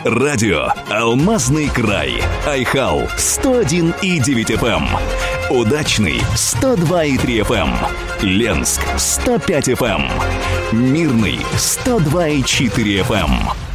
Радио «Алмазный край». Айхал 101,9 FM. Удачный 102,3 FM. Ленск 105 FM. Мирный 102,4 FM.